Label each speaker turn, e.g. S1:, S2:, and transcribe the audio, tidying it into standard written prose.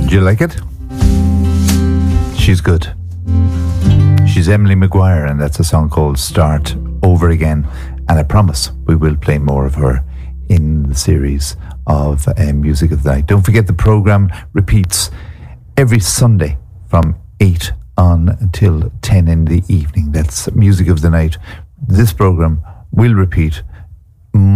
S1: Do you like it? She's good. She's Emily Maguire, and that's a song called Start Over Again. And I promise we will play more of her in the series of Music of the Night. Don't forget the programme repeats every Sunday from 8 on until 10 in the evening. That's Music of the Night. This programme will repeat